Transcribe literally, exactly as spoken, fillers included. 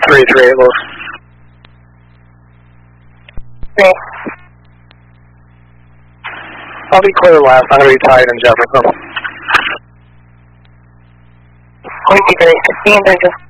three three eight, Lewis. Okay. I'll be clear last. I'm going to be tight in Jefferson. Hoy sí, pero es que siempre yo